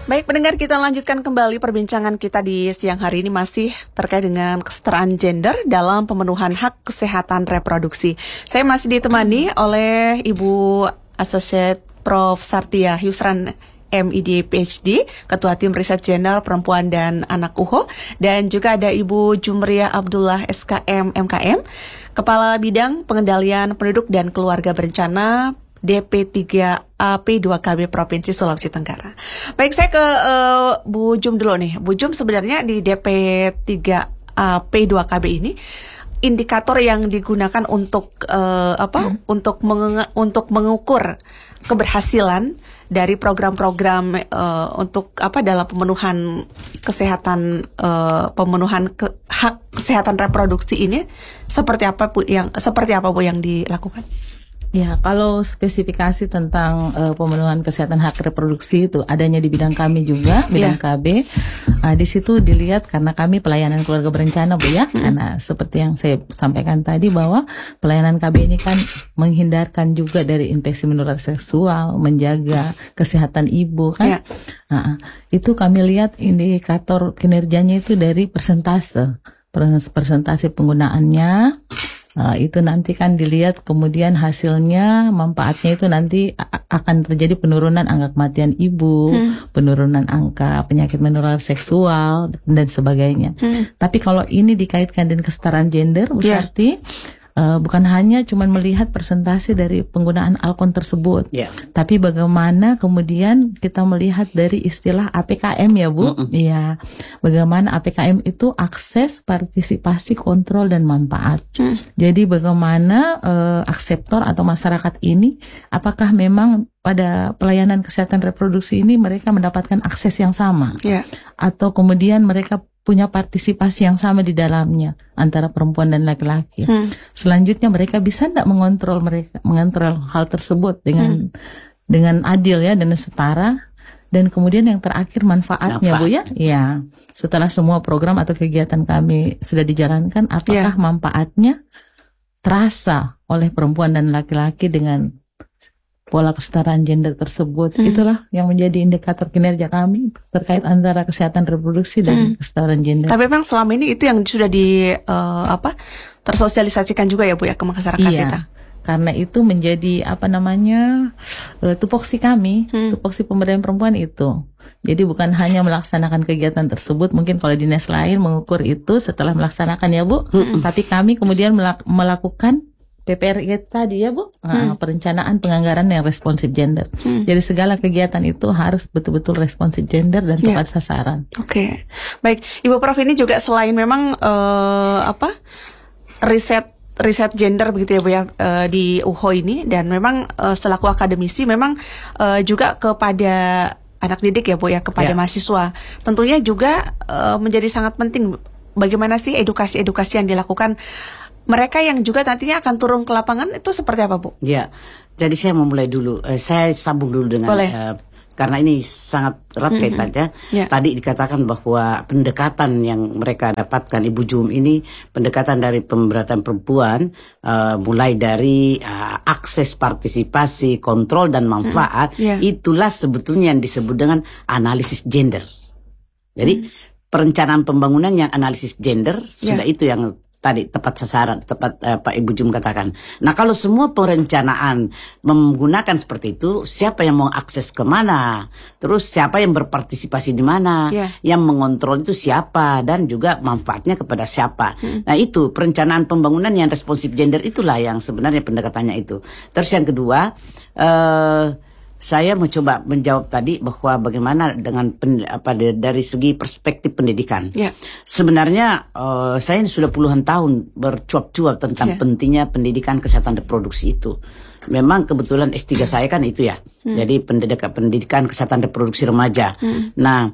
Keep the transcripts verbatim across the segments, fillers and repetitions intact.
Baik pendengar, kita lanjutkan kembali perbincangan kita di siang hari ini masih terkait dengan kesetaraan gender dalam pemenuhan hak kesehatan reproduksi. Saya masih ditemani oleh Ibu Associate Profesor Sartia Yusran M D P H D, Ketua Tim Riset Gender Perempuan dan Anak U H O, dan juga ada Ibu Jumriah Abdullah S K M M K M, Kepala Bidang Pengendalian Penduduk dan Keluarga Berencana D P tiga A P dua K B Provinsi Sulawesi Tenggara. Baik, saya ke uh, Bu Jum dulu nih. Bu Jum, sebenarnya di D P tiga A P dua K B ini indikator yang digunakan untuk uh, apa? Hmm. Untuk menge- untuk mengukur keberhasilan dari program-program uh, untuk apa dalam pemenuhan kesehatan uh, pemenuhan ke, hak kesehatan reproduksi ini seperti apa Bu yang seperti apa Bu yang dilakukan? Ya, kalau spesifikasi tentang uh, pemenuhan kesehatan hak reproduksi itu adanya di bidang kami juga, bidang yeah. K B. Uh, di situ dilihat karena kami pelayanan keluarga berencana, Bu ya. Mm-hmm. Karena seperti yang saya sampaikan tadi bahwa pelayanan K B ini kan menghindarkan juga dari infeksi menular seksual, menjaga kesehatan ibu kan. Yeah. Nah, itu kami lihat indikator kinerjanya itu dari persentase, persentase penggunaannya. Nah, itu nanti kan dilihat kemudian hasilnya, manfaatnya itu nanti a- akan terjadi penurunan angka kematian ibu, hmm. penurunan angka penyakit menular seksual dan sebagainya. Hmm. Tapi kalau ini dikaitkan dengan kesetaraan gender, berarti yeah. Uh, bukan hanya cuman melihat persentase dari penggunaan alkon tersebut, yeah. tapi bagaimana kemudian kita melihat dari istilah A P K M ya Bu, iya, bagaimana A P K M itu akses, partisipasi, kontrol dan manfaat. Mm. Jadi bagaimana uh, akseptor atau masyarakat ini, apakah memang pada pelayanan kesehatan reproduksi ini mereka mendapatkan akses yang sama, yeah. atau kemudian mereka punya partisipasi yang sama di dalamnya antara perempuan dan laki-laki. Hmm. Selanjutnya mereka bisa tidak mengontrol mereka mengontrol hal tersebut dengan hmm. dengan adil ya dan setara. Dan kemudian yang terakhir manfaatnya, Manfaat. Bu ya. Ya. Setelah semua program atau kegiatan kami sudah dijalankan, apakah yeah. manfaatnya terasa oleh perempuan dan laki-laki dengan pola kesetaraan gender tersebut. Hmm. Itulah yang menjadi indikator kinerja kami terkait antara kesehatan reproduksi dan hmm. kesetaraan gender. Tapi memang selama ini itu yang sudah di uh, apa tersosialisasikan juga ya Bu ya ke masyarakat iya, kita. Karena itu menjadi apa namanya uh, tupoksi kami, hmm. tupoksi pemberdayaan perempuan itu. Jadi bukan hanya melaksanakan kegiatan tersebut, mungkin kalau dinas lain mengukur itu setelah melaksanakan ya Bu, hmm. tapi kami kemudian melak- melakukan P P R I tadi ya Bu, hmm. nah, perencanaan penganggaran yang responsif gender. Hmm. Jadi segala kegiatan itu harus betul-betul responsif gender dan tepat yeah. sasaran. Oke, okay. Baik, Ibu Prof ini juga selain memang uh, apa riset riset gender begitu ya Bu ya uh, di U H O ini, dan memang uh, selaku akademisi memang uh, juga kepada anak didik ya Bu ya, kepada yeah. mahasiswa. Tentunya juga uh, menjadi sangat penting bagaimana sih edukasi-edukasi yang dilakukan mereka yang juga nantinya akan turun ke lapangan itu seperti apa Bu? Ya, jadi saya mau mulai dulu. Eh, saya sambung dulu dengan uh, karena ini sangat erat mm-hmm. kaitannya. Yeah. Tadi dikatakan bahwa pendekatan yang mereka dapatkan Ibu Jum ini pendekatan dari pemberatan perempuan, uh, mulai dari uh, akses, partisipasi, kontrol dan manfaat. Mm-hmm. Yeah. Itulah sebetulnya yang disebut dengan analisis gender. Jadi mm-hmm. perencanaan pembangunan yang analisis gender yeah. sudah itu yang tadi tepat sasaran, tepat uh, Pak Ibu Jum katakan. Nah kalau semua perencanaan menggunakan seperti itu, siapa yang mau akses kemana? Terus siapa yang berpartisipasi di mana? Yeah. Yang mengontrol itu siapa? Dan juga manfaatnya kepada siapa? Hmm. Nah itu perencanaan pembangunan yang responsif gender itulah yang sebenarnya pendekatannya itu. Terus yang kedua, uh, saya mencoba menjawab tadi bahwa bagaimana dengan pen, apa dari segi perspektif pendidikan. Yeah. Sebenarnya uh, saya sudah puluhan tahun bercuap-cuap tentang yeah. pentingnya pendidikan kesehatan reproduksi itu. Memang kebetulan S tiga saya kan itu ya. Hmm. Jadi pendidikan pendidikan kesehatan reproduksi remaja. Hmm. Nah,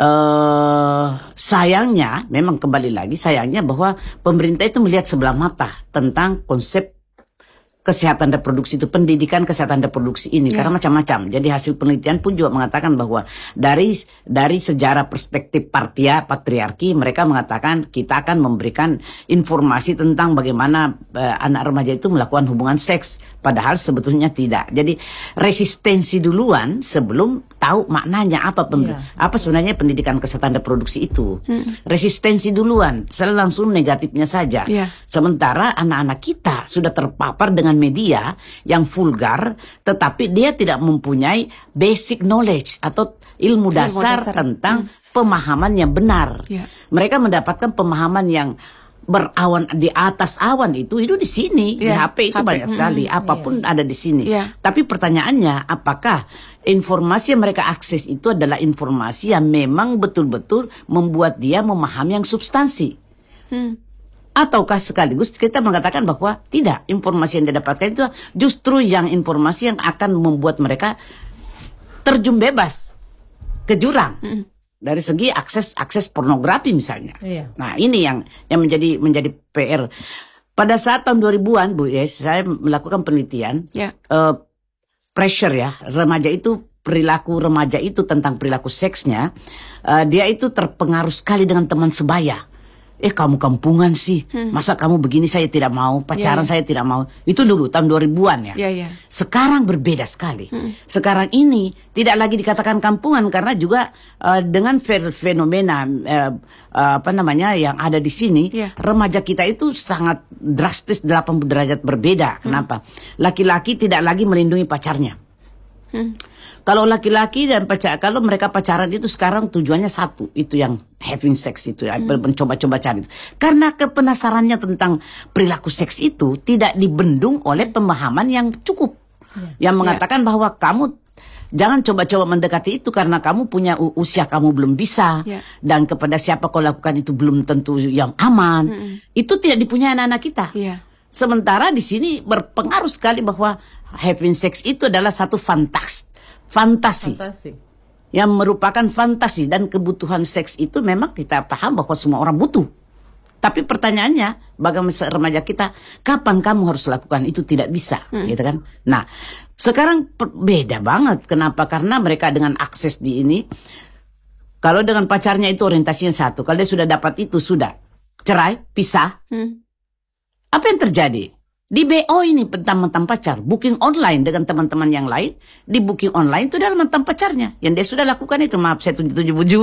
uh, sayangnya memang kembali lagi sayangnya bahwa pemerintah itu melihat sebelah mata tentang konsep kesehatan reproduksi itu, pendidikan kesehatan reproduksi ini yeah. karena macam-macam. Jadi hasil penelitian pun juga mengatakan bahwa dari dari sejarah perspektif partia patriarki mereka mengatakan kita akan memberikan informasi tentang bagaimana uh, anak remaja itu melakukan hubungan seks Padahal sebetulnya tidak. Jadi resistensi duluan sebelum tahu maknanya apa pem- yeah. apa sebenarnya pendidikan kesehatan reproduksi itu. Hmm. Resistensi duluan, selalu langsung negatifnya saja. Yeah. Sementara anak-anak kita sudah terpapar dengan media yang vulgar, tetapi dia tidak mempunyai basic knowledge atau ilmu, ilmu dasar, dasar tentang hmm. pemahaman yang benar. Yeah. Mereka mendapatkan pemahaman yang berawan di atas awan itu itu di sini, yeah. di H P itu H P. Banyak sekali, hmm, apapun yeah. ada di sini. Yeah. Tapi pertanyaannya, apakah informasi yang mereka akses itu adalah informasi yang memang betul-betul membuat dia memahami yang substansi? Hmm. Ataukah sekaligus kita mengatakan bahwa tidak, informasi yang dia dapatkan itu justru yang informasi yang akan membuat mereka terjun bebas ke jurang. Hmm. Dari segi akses akses pornografi misalnya. Iya. Nah, ini yang yang menjadi menjadi P R. Pada saat tahun dua ribuan, Bu, ya, saya melakukan penelitian. Yeah. Uh, pressure ya, remaja itu, perilaku remaja itu tentang perilaku seksnya, uh, dia itu terpengaruh sekali dengan teman sebaya. Eh, kamu kampungan sih, hmm. masa kamu begini, saya tidak mau, pacaran yeah, yeah. saya tidak mau. Itu dulu tahun dua ribuan ya. Yeah, yeah. Sekarang berbeda sekali. Hmm. Sekarang ini tidak lagi dikatakan kampungan karena juga uh, dengan fenomena uh, uh, apa namanya yang ada di sini, yeah. remaja kita itu sangat drastis delapan puluh derajat berbeda. Kenapa? Laki-laki hmm. tidak lagi melindungi pacarnya. Hmm. Kalau laki-laki dan pacar, kalau mereka pacaran itu sekarang tujuannya satu, itu yang having sex itu, hmm. mencoba-coba cari itu. Karena kepenasarannya tentang perilaku seks itu tidak dibendung oleh pemahaman yang cukup, yeah. yang mengatakan yeah. bahwa kamu jangan coba-coba mendekati itu karena kamu punya usia kamu belum bisa, yeah. dan kepada siapa kau lakukan itu belum tentu yang aman. Hmm. Itu tidak dipunyai anak-anak kita. Yeah. Sementara di sini berpengaruh sekali bahwa having sex itu adalah satu fantas. Fantasi, fantasi yang merupakan fantasi, dan kebutuhan seks itu memang kita paham bahwa semua orang butuh. Tapi pertanyaannya, bagaimana remaja kita, kapan kamu harus lakukan itu tidak bisa, hmm. gitu kan? Nah, sekarang beda banget. Kenapa? Karena mereka dengan akses di ini, kalau dengan pacarnya itu orientasinya satu, kalau dia sudah dapat itu sudah cerai, pisah. Hmm. Apa yang terjadi? Di B O ini mantan pacar, booking online dengan teman-teman yang lain, di booking online itu adalah mantan pacarnya yang dia sudah lakukan itu. Maaf saya tunjuk-tunjuk buju.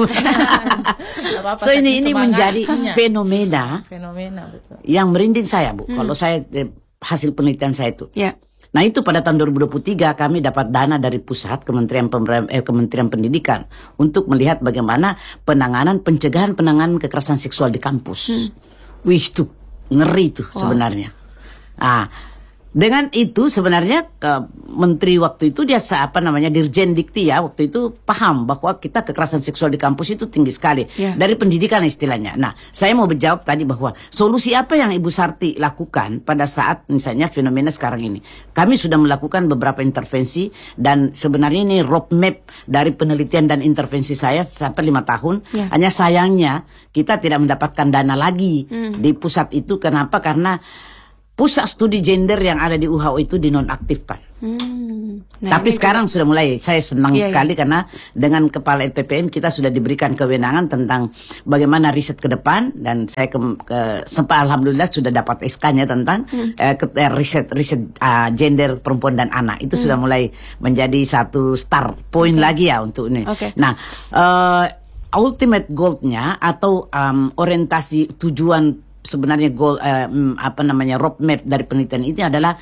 So ini ini menjadi fenomena, fenomena betul. Yang merinding saya, Bu. Hmm. Kalau saya eh, hasil penelitian saya itu. Yeah. Nah itu pada tahun dua ribu dua puluh tiga kami dapat dana dari pusat Kementerian eh, Kementerian Pendidikan untuk melihat bagaimana penanganan pencegahan penanganan kekerasan seksual di kampus. Hmm. Wih itu ngeri tuh wow. sebenarnya. Nah, dengan itu sebenarnya ke menteri waktu itu dia apa namanya Dirjen Dikti ya waktu itu paham bahwa kita kekerasan seksual di kampus itu tinggi sekali yeah. dari pendidikan istilahnya. Nah, saya mau menjawab tadi bahwa solusi apa yang Ibu Sarti lakukan pada saat misalnya fenomena sekarang ini. Kami sudah melakukan beberapa intervensi dan sebenarnya ini roadmap dari penelitian dan intervensi saya sampai lima tahun. Yeah. Hanya sayangnya kita tidak mendapatkan dana lagi mm. di pusat itu. Kenapa? Karena pusat studi gender yang ada di U H O itu dinonaktifkan. Hmm. Nah, tapi sekarang juga sudah mulai. Saya senang iya, sekali iya. karena dengan Kepala L P P M kita sudah diberikan kewenangan tentang bagaimana riset ke depan, dan saya ke, ke sempat alhamdulillah sudah dapat S K-nya tentang hmm. eh, ke, eh, riset riset uh, gender perempuan dan anak. Itu hmm. sudah mulai menjadi satu start point okay. lagi ya untuk ini. Okay. Nah, uh, ultimate goal-nya atau um, orientasi tujuan sebenarnya goal eh, apa namanya roadmap dari penelitian ini adalah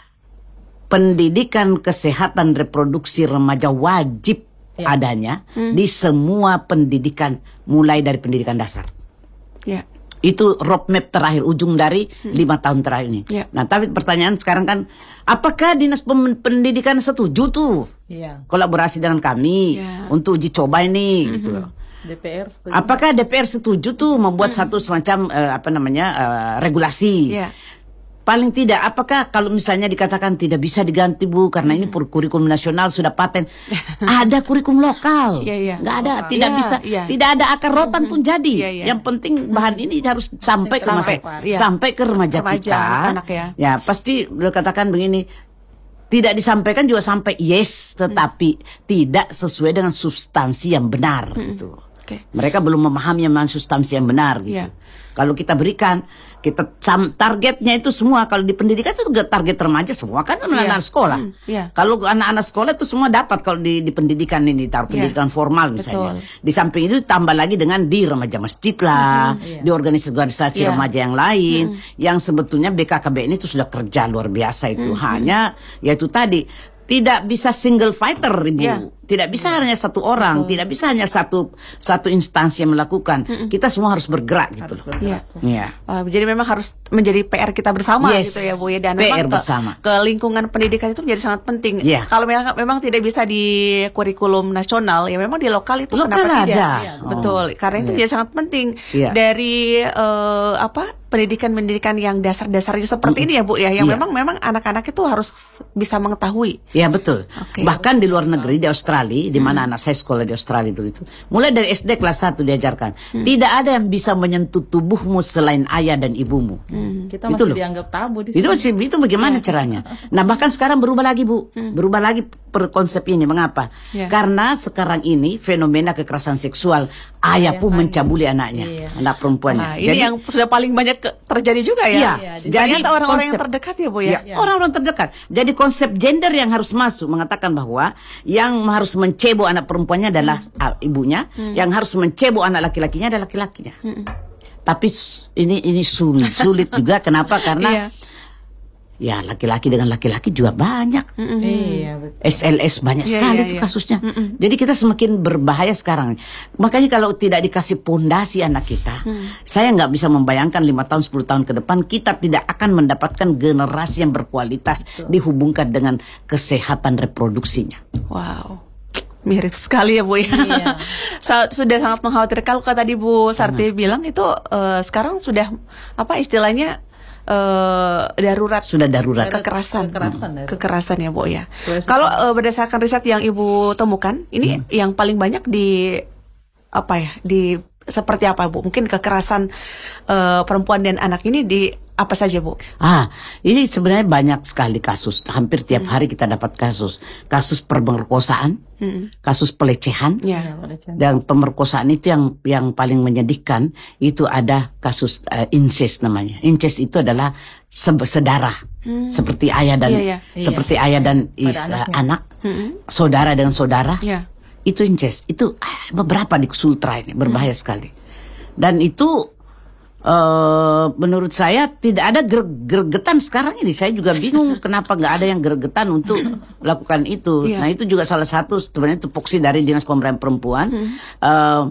pendidikan kesehatan reproduksi remaja wajib ya. adanya hmm. di semua pendidikan mulai dari pendidikan dasar. Ya. Itu roadmap terakhir ujung dari hmm. lima tahun terakhir ini. Ya. Nah, tapi pertanyaan sekarang kan, apakah Dinas Pendidikan setuju tuh ya. kolaborasi dengan kami ya. untuk uji coba ini, hmm. gitu loh. D P R setuju. Apakah D P R setuju tuh membuat hmm. satu semacam uh, apa namanya uh, regulasi? Yeah. Paling tidak, apakah kalau misalnya dikatakan tidak bisa diganti Bu karena hmm. ini kurikulum nasional sudah paten, ada kurikulum lokal, yeah, yeah. nggak ada, lokal. tidak yeah, bisa, yeah. tidak ada akar rotan pun jadi. Yeah, yeah. Yang penting bahan ini harus sampai ke sampai, yeah. sampai ke remaja, remaja kita. Anak, ya. ya pasti dikatakan begini. Tidak disampaikan juga sampai yes, tetapi hmm. tidak sesuai dengan substansi yang benar. Hmm. Gitu. Okay. Mereka belum memahami yang substansi yang benar gitu. Yeah. Kalau kita berikan, kita targetnya itu semua, kalau di pendidikan itu target remaja semua kan anak-anak yeah. sekolah. Mm, yeah. Kalau anak-anak sekolah itu semua dapat kalau di, di pendidikan ini, taruh pendidikan yeah. formal misalnya. Betul. Di samping itu tambah lagi dengan di remaja masjid lah, mm-hmm, yeah. di organisasi-organisasi yeah. remaja yang lain, mm. yang sebetulnya B K K B N itu sudah kerja luar biasa itu. Mm-hmm. Hanya yaitu tadi tidak bisa single fighter, Ibu. Yeah. Tidak bisa hanya satu orang, betul. Tidak bisa hanya satu satu instansi yang melakukan. Mm-mm. Kita semua harus bergerak gitu. Harus bergerak. Ya. Uh, jadi memang harus menjadi P R kita bersama yes. gitu ya Bu ya. Dan P R memang bersama. Ke, ke lingkungan pendidikan itu menjadi sangat penting. Yeah. Kalau memang, memang tidak bisa di kurikulum nasional, ya memang di lokal itu lokal kenapa ada. tidak? Ya, betul. Oh. Karena itu yeah. menjadi sangat penting yeah. dari uh, apa? pendidikan-pendidikan yang dasar-dasarnya seperti mm-hmm. ini ya Bu ya, yang yeah. memang memang anak-anak itu harus bisa mengetahui. Ya betul. Okay. Bahkan di luar negeri, di Australia, di mana hmm. anak saya sekolah di Australia dulu itu, mulai dari S D kelas satu diajarkan, hmm. tidak ada yang bisa menyentuh tubuhmu selain ayah dan ibumu. Hmm. Kita masih itu dianggap tabu di itu masih itu bagaimana yeah. caranya? Nah bahkan sekarang berubah lagi Bu, hmm. berubah lagi per konsep ini. Mengapa? Yeah. Karena sekarang ini fenomena kekerasan seksual, ayah pun mencabuli anaknya, iya. anak perempuannya. Nah, ini jadi, yang sudah paling banyak terjadi juga ya. Iya, jadi orang-orang yang terdekat ya Bu ya. Ya orang-orang terdekat. Jadi konsep gender yang harus masuk mengatakan bahwa yang harus mencebok anak perempuannya adalah hmm. ibunya, hmm. yang harus mencebok anak laki-lakinya adalah laki-lakinya. Hmm. Tapi ini ini sulit, sulit juga. Kenapa? Karena iya. ya laki-laki dengan laki-laki juga banyak. Mm-hmm. S L S banyak yeah, sekali yeah, itu yeah. kasusnya. Mm-hmm. Jadi kita semakin berbahaya sekarang. Makanya kalau tidak dikasih pondasi anak kita, mm. saya nggak bisa membayangkan lima tahun, sepuluh tahun ke depan kita tidak akan mendapatkan generasi yang berkualitas. Betul. Dihubungkan dengan kesehatan reproduksinya. Wow. Mirip sekali ya Bu ya. Iya. Sudah sangat mengkhawatirkan. Kalau tadi Bu Sarti bilang itu uh, sekarang sudah apa istilahnya Uh, darurat sudah darurat kekerasan kekerasan, hmm. kekerasan ya Bu ya. Kalau uh, berdasarkan riset yang Ibu temukan ini hmm. yang paling banyak di apa ya di seperti apa Bu? Mungkin kekerasan uh, perempuan dan anak ini di apa saja Bu? Ah, ini sebenarnya banyak sekali kasus. Hampir tiap hmm. hari kita dapat kasus. Kasus pemerkosaan, hmm. kasus pelecehan. Ya. Dan pemerkosaan itu yang yang paling menyedihkan itu ada kasus uh, incest namanya. Incest itu adalah sedarah. Hmm. Seperti ayah dan yeah, yeah. seperti yeah. ayah dan is, uh, anak, hmm. saudara dengan saudara. Yeah. Itu incest. Itu ah, beberapa di Sultra ini berbahaya hmm. sekali. Dan itu Uh, menurut saya tidak ada gregetan sekarang ini. Saya juga bingung kenapa nggak ada yang gregetan untuk melakukan itu. Yeah. Nah itu juga salah satu sebenarnya tupoksi dari Dinas Pemberdayaan Perempuan. Hmm. Uh,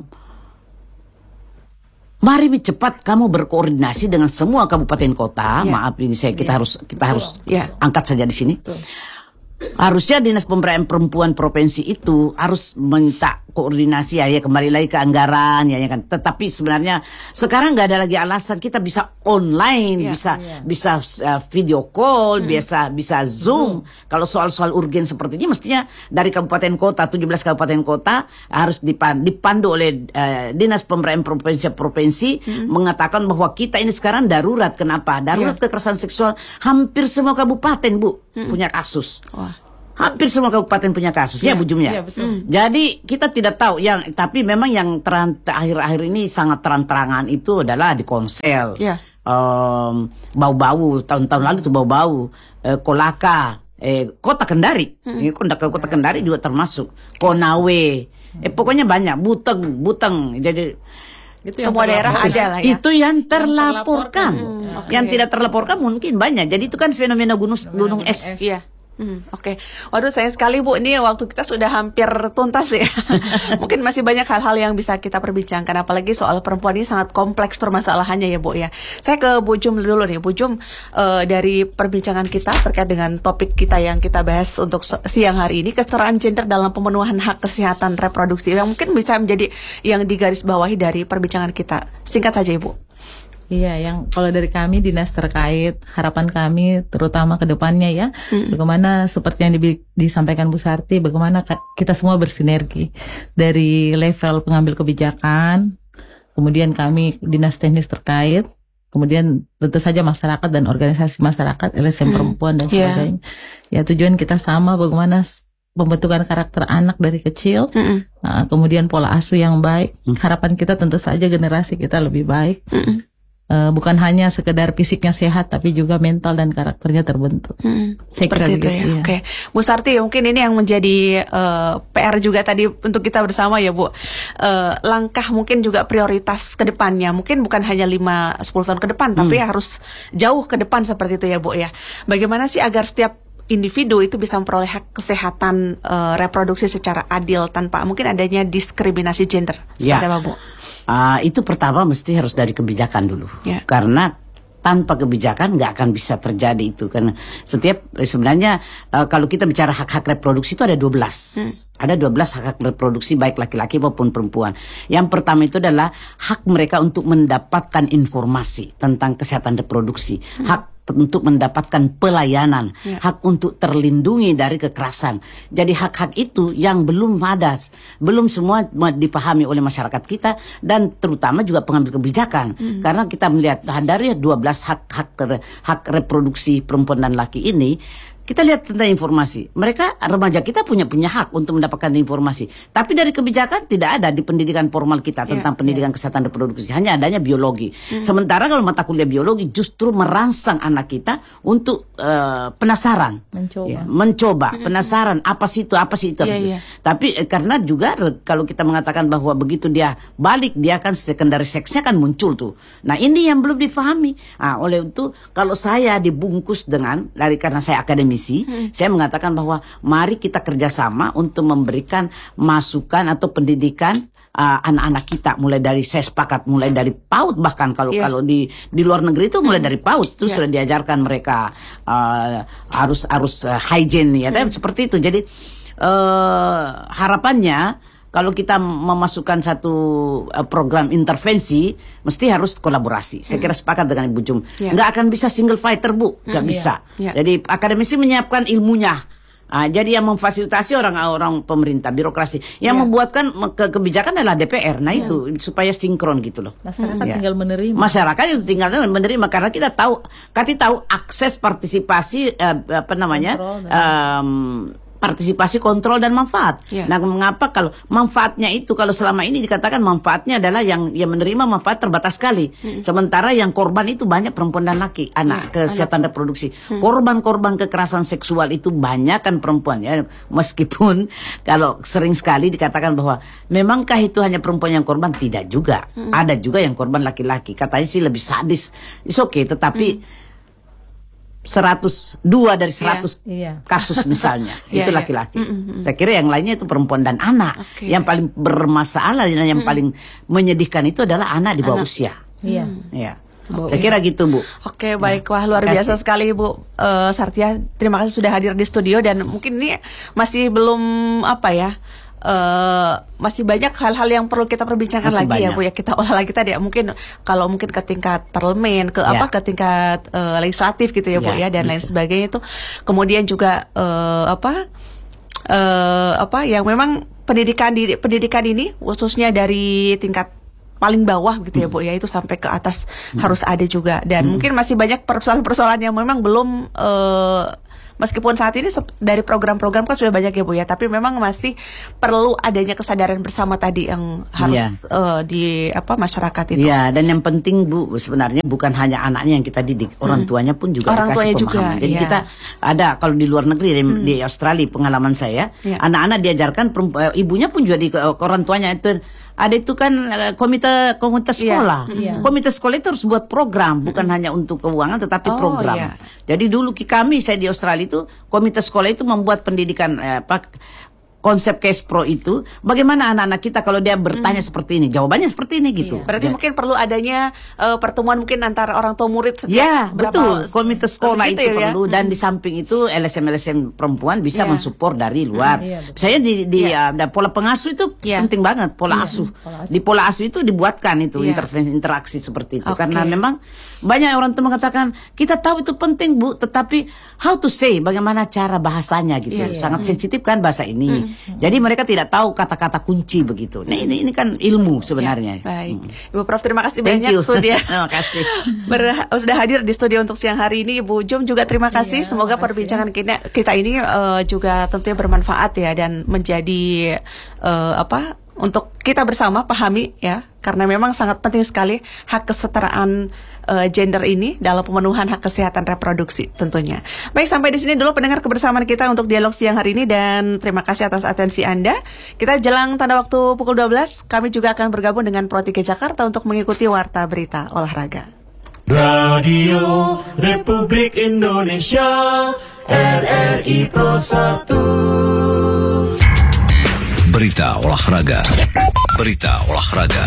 mari cepat kamu berkoordinasi dengan semua kabupaten kota. Yeah. Maaf ini saya kita yeah. harus kita harus yeah. angkat saja di sini. Betul. Harusnya Dinas Pemberdayaan Perempuan provinsi itu harus minta koordinasi ya, ya kembali lagi ke anggaran ya, ya kan. Tetapi sebenarnya sekarang nggak ada lagi alasan, kita bisa online, yeah, bisa yeah. bisa uh, video call, hmm. biasa bisa Zoom. Hmm. Kalau soal-soal urgen seperti ini mestinya dari kabupaten kota, tujuh belas kabupaten kota harus dipandu, dipandu oleh uh, Dinas Pemberdayaan Provinsi provinsi hmm. mengatakan bahwa kita ini sekarang darurat. Kenapa? Darurat yeah. kekerasan seksual. Hampir semua kabupaten Bu hmm. punya kasus. Wah. Hampir semua kabupaten punya kasus ya, ya Bu Jumya. Ya, betul. Jadi kita tidak tahu yang, tapi memang yang terang, akhir-akhir ini sangat terang-terangan itu adalah di Konsel. Ya. Um, bau-bau tahun-tahun lalu itu bau-bau eh, Kolaka, eh, Kota Kendari. Hmm. Ini Kota, Kota Kendari juga termasuk. Konawe. Eh pokoknya banyak, Buteng, Buteng. Jadi itu semua daerah ada lah ya. Itu yang terlaporkan. Hmm, okay. Yang tidak terlaporkan mungkin banyak. Jadi itu kan fenomena gunung gunung es. Iya. Hmm, Oke, okay. Waduh sayang sekali Bu, ini waktu kita sudah hampir tuntas ya. Mungkin masih banyak hal-hal yang bisa kita perbincangkan, apalagi soal perempuan ini sangat kompleks permasalahannya ya Bu ya. Saya ke Bu Jum dulu nih, Bu Jum, uh, dari perbincangan kita terkait dengan topik kita yang kita bahas untuk siang hari ini, kesetaraan gender dalam pemenuhan hak kesehatan reproduksi, yang mungkin bisa menjadi yang digarisbawahi dari perbincangan kita. Singkat saja Ibu. Iya, yang kalau dari kami dinas terkait, harapan kami terutama ke depannya ya, hmm. bagaimana seperti yang di, disampaikan Bu Sarti, bagaimana kita semua bersinergi dari level pengambil kebijakan, kemudian kami dinas teknis terkait, kemudian tentu saja masyarakat dan organisasi masyarakat, L S M hmm. perempuan dan sebagainya. Yeah. Ya tujuan kita sama, bagaimana pembentukan karakter anak dari kecil, Mm-mm. uh, kemudian pola asuh yang baik. Harapan kita tentu saja generasi kita lebih baik. Uh, bukan hanya sekedar fisiknya sehat, tapi juga mental dan karakternya terbentuk. Hmm, Saya seperti kira itu gitu, ya. iya. Oke, Bu Sarti, mungkin ini yang menjadi uh, P R juga tadi untuk kita bersama ya, Bu. Uh, langkah mungkin juga prioritas ke depannya, mungkin bukan hanya lima sepuluh tahun ke depan, tapi harus jauh ke depan seperti itu ya, Bu ya. Bagaimana sih agar setiap individu itu bisa memperoleh hak kesehatan uh, reproduksi secara adil tanpa mungkin adanya diskriminasi gender? Ya. Seperti apa, Bu? Uh, itu pertama mesti harus dari kebijakan dulu, Ya. karena tanpa kebijakan nggak akan bisa terjadi itu. Karena setiap sebenarnya uh, kalau kita bicara hak-hak reproduksi itu ada dua belas, hmm. ada dua belas hak-hak reproduksi baik laki-laki maupun perempuan. Yang pertama itu adalah hak mereka untuk mendapatkan informasi tentang kesehatan reproduksi, hmm. hak untuk mendapatkan pelayanan, ya. hak untuk terlindungi dari kekerasan. Jadi hak-hak itu yang belum ada, belum semua dipahami oleh masyarakat kita dan terutama juga pengambil kebijakan. Hmm. Karena kita melihat dari dua belas hak-hak hak reproduksi perempuan dan laki ini, kita lihat tentang informasi. Mereka remaja kita punya punya hak untuk mendapatkan informasi. Tapi dari kebijakan tidak ada di pendidikan formal kita tentang yeah, pendidikan yeah. kesehatan reproduksi. Hanya adanya biologi. Mm-hmm. Sementara kalau mata kuliah biologi justru merangsang anak kita untuk uh, penasaran, mencoba, ya, mencoba, mm-hmm. penasaran apa sih itu, apa sih itu. Yeah, yeah. Tapi eh, karena juga kalau kita mengatakan bahwa begitu dia balik, dia kan secondary seksnya kan muncul tuh. Nah ini yang belum difahami. Nah, oleh itu kalau saya dibungkus dengan dari karena saya akademis. Hmm. Saya mengatakan bahwa mari kita kerjasama untuk memberikan masukan atau pendidikan uh, anak-anak kita mulai dari saya sepakat mulai dari PAUD bahkan kalau yeah. kalau di di luar negeri itu mulai hmm. dari PAUD itu yeah. sudah diajarkan mereka uh, harus harus uh, hygiene ya hmm. seperti itu. Jadi uh, harapannya kalau kita memasukkan satu uh, program intervensi, mesti harus kolaborasi. Saya kira sepakat dengan Ibu Jum. Yeah. Nggak akan bisa single fighter, Bu. Nggak mm, bisa. Yeah. Yeah. Jadi akademisi menyiapkan ilmunya. Uh, jadi yang memfasilitasi orang-orang pemerintah, birokrasi. Yang yeah. membuatkan ke kebijakan adalah D P R. Nah yeah. itu, supaya sinkron gitu loh. Masyarakat yeah. tinggal menerima. Masyarakat itu tinggal menerima. Karena kita tahu, kita tahu akses partisipasi, uh, apa namanya, partisipasi, kontrol dan manfaat. Yeah. Nah, mengapa kalau manfaatnya itu kalau selama ini dikatakan manfaatnya adalah yang yang menerima manfaat terbatas sekali. Mm. Sementara yang korban itu banyak perempuan dan laki, anak yeah, kesehatan anak. reproduksi. Mm. Korban-korban kekerasan seksual itu banyak kan perempuan ya. Meskipun kalau sering sekali dikatakan bahwa memangkah itu hanya perempuan yang korban, tidak juga. Mm. Ada juga yang korban laki-laki. Katanya sih lebih sadis. It's okay, tetapi mm. seratus dua dari seratus yeah. kasus misalnya yeah, itu laki-laki. Yeah. Mm-hmm. Saya kira yang lainnya itu perempuan dan anak. Okay. Yang paling bermasalah dan yang mm-hmm. paling menyedihkan itu adalah anak di bawah anak. usia. Iya. Yeah. Yeah. Okay. Saya kira gitu, Bu. Oke, baik. Wah, luar biasa sekali, Bu uh, Sartia. Terima kasih sudah hadir di studio dan mungkin ini masih belum apa ya? Uh, masih banyak hal-hal yang perlu kita perbincangkan masih lagi banyak. ya Bu ya, kita olah lagi tadi ya, mungkin kalau mungkin ke tingkat parlemen ke ya. apa ke tingkat uh, legislatif gitu ya Bu ya, ya dan bisa. lain sebagainya itu kemudian juga uh, apa uh, apa yang memang pendidikan di pendidikan ini khususnya dari tingkat paling bawah gitu ya Bu ya, itu sampai ke atas hmm. harus ada juga dan hmm. mungkin masih banyak persoalan-persoalan yang memang belum uh, meskipun saat ini dari program-program kan sudah banyak ya Bu ya, tapi memang masih perlu adanya kesadaran bersama tadi yang harus yeah. uh, di apa masyarakat itu. Iya, yeah, dan yang penting Bu sebenarnya bukan hanya anaknya yang kita didik, orang tuanya pun juga orang tuanya dikasih pemahaman. Juga, Jadi yeah. kita ada kalau di luar negeri di, hmm. di Australia pengalaman saya, yeah. anak-anak diajarkan ibunya pun juga di orang tuanya itu ada itu kan komite komite sekolah. Yeah. Yeah. Komite sekolah itu harus buat program, bukan mm-hmm. hanya untuk keuangan tetapi oh, program. Yeah. Jadi dulu kami saya di Australia itu komite sekolah itu membuat pendidikan eh, apa konsep Case Pro itu bagaimana anak-anak kita kalau dia bertanya hmm. seperti ini jawabannya seperti ini gitu. Iya. Berarti ya. mungkin perlu adanya uh, pertemuan mungkin antara orang tua murid setiap ya, betul. Komite sekolah itu ya, perlu ya? Dan hmm. di samping itu L S M L S M perempuan bisa yeah. mensupport dari luar. Hmm, iya, saya di di yeah. uh, pola pengasuh itu yeah. penting banget pola yeah. asuh. Pola asuh. Di pola asuh itu dibuatkan itu yeah. intervensi interaksi seperti itu okay. karena memang banyak orang tuh mengatakan kita tahu itu penting Bu, tetapi how to say bagaimana cara bahasanya gitu. Yeah, yeah. Sangat hmm. sensitif kan bahasa ini. Hmm. Jadi mereka tidak tahu kata-kata kunci begitu. Nah ini ini kan ilmu sebenarnya. Ya, baik, hmm. Ibu Prof terima kasih Thank banyak you. sudah terima kasih Ber- sudah hadir di studio untuk siang hari ini. Ibu Jum juga terima kasih. Ya, semoga perbincangan kita, kita ini uh, juga tentunya bermanfaat ya dan menjadi uh, apa untuk kita bersama pahami ya, karena memang sangat penting sekali hak kesetaraan uh, gender ini dalam pemenuhan hak kesehatan reproduksi tentunya. Baik, sampai di sini dulu pendengar kebersamaan kita untuk dialog siang hari ini dan terima kasih atas atensi Anda. Kita jelang tanda waktu pukul dua belas, kami juga akan bergabung dengan Pro tiga Jakarta untuk mengikuti Warta Berita Olahraga. Radio Republik Indonesia R R I Pro satu. Berita olahraga. Berita olahraga.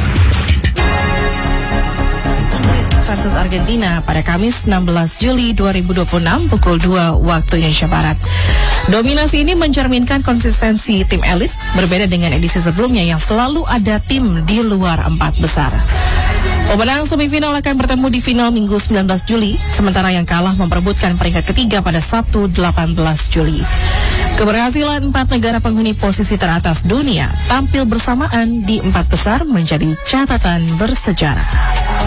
Inggris versus Argentina pada Kamis enam belas Juli dua ribu dua puluh enam pukul dua waktu Indonesia Barat. Dominasi ini mencerminkan konsistensi tim elit, berbeda dengan edisi sebelumnya yang selalu ada tim di luar empat besar. Pemenang semifinal akan bertemu di final Minggu sembilan belas Juli, sementara yang kalah memperebutkan peringkat ketiga pada Sabtu delapan belas Juli. Keberhasilan empat negara penghuni posisi teratas dunia tampil bersamaan di empat besar menjadi catatan bersejarah.